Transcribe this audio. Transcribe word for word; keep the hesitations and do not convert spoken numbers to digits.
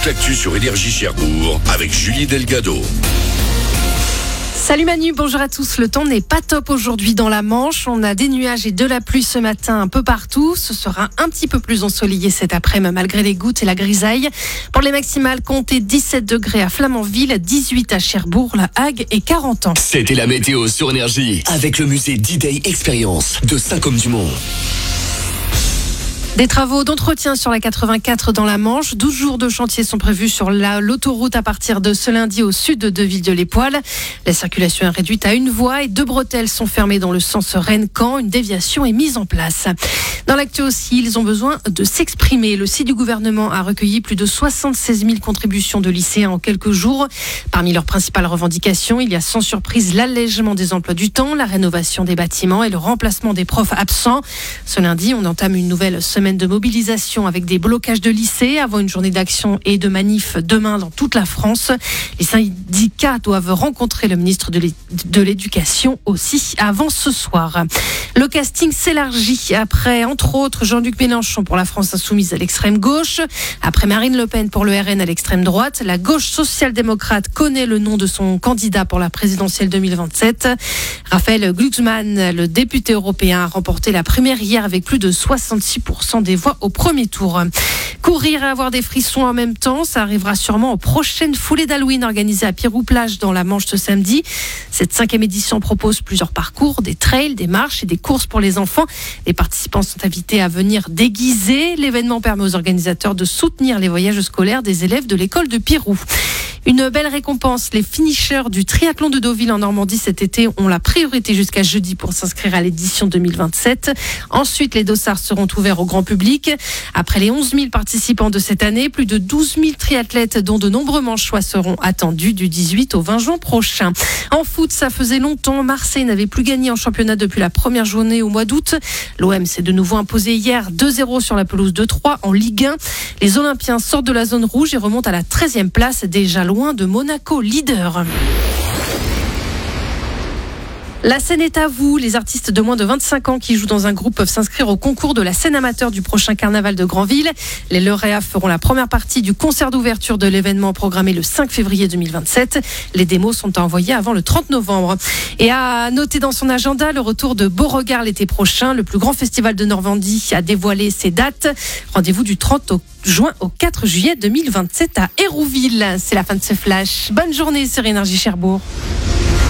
toute l'actu sur Énergie Cherbourg avec Julie Delgado. Salut Manu, bonjour à tous. Le temps n'est pas top aujourd'hui dans la Manche. On a des nuages et de la pluie ce matin un peu partout. Ce sera un petit peu plus ensoleillé cet après-midi malgré les gouttes et la grisaille. Pour les maximales, comptez dix-sept degrés à Flamanville, dix-huit à Cherbourg, La Hague et quarante ans. C'était la météo sur Énergie avec le musée D-Day Experience de Saint-Côme-du-Mont. Des travaux d'entretien sur la quatre-vingt-quatre dans la Manche. douze jours de chantier sont prévus sur la, l'autoroute à partir de ce lundi au sud de Villedieu-les-Poêles. La circulation est réduite à une voie et deux bretelles sont fermées dans le sens Rennes-Caen. Une déviation est mise en place. Dans l'actu aussi, ils ont besoin de s'exprimer. Le site du gouvernement a recueilli plus de soixante-seize mille contributions de lycéens en quelques jours. Parmi leurs principales revendications, il y a sans surprise l'allègement des emplois du temps, la rénovation des bâtiments et le remplacement des profs absents. Ce lundi, on entame une nouvelle semaine de mobilisation avec des blocages de lycées avant une journée d'action et de manif demain dans toute la France. Les syndicats doivent rencontrer le ministre de l'Éducation aussi avant ce soir. Le casting s'élargit après, entre autres, Jean-Luc Mélenchon pour la France insoumise à l'extrême gauche. Après Marine Le Pen pour le R N à l'extrême droite, la gauche social-démocrate connaît le nom de son candidat pour la présidentielle deux mille vingt-sept. Raphaël Glucksmann, le député européen, a remporté la primaire hier avec plus de soixante-six pour cent des voix au premier tour. Courir et avoir des frissons en même temps, ça arrivera sûrement aux prochaines foulées d'Halloween organisées à Pirou-Plage dans la Manche ce samedi. Cette cinquième édition propose plusieurs parcours, des trails, des marches et des courses pour les enfants. Les participants sont invités à venir déguisés. L'événement permet aux organisateurs de soutenir les voyages scolaires des élèves de l'école de Pirou. Une belle récompense, les finishers du triathlon de Deauville en Normandie cet été ont la priorité jusqu'à jeudi pour s'inscrire à l'édition deux mille vingt-sept. Ensuite, les dossards seront ouverts au grand public. Après les onze mille participants de cette année, plus de douze mille triathlètes dont de nombreux manchois seront attendus du dix-huit au vingt juin prochain. En foot, ça faisait longtemps. Marseille n'avait plus gagné en championnat depuis la première journée au mois d'août. L'O M s'est de nouveau imposé hier deux zéro sur la pelouse de Troyes en Ligue un. Les Olympiens sortent de la zone rouge et remontent à la treizième place, déjà loin de Monaco, leader. La scène est à vous. Les artistes de moins de vingt-cinq ans qui jouent dans un groupe peuvent s'inscrire au concours de la scène amateur du prochain carnaval de Granville. Les lauréats feront la première partie du concert d'ouverture de l'événement programmé le cinq février deux mille vingt-sept. Les démos sont envoyées avant le trente novembre. Et à noter dans son agenda le retour de Beauregard l'été prochain. Le plus grand festival de Normandie a dévoilé ses dates. Rendez-vous du trente juin au quatre juillet deux mille vingt-sept à Hérouville. C'est la fin de ce flash. Bonne journée sur Énergie Cherbourg.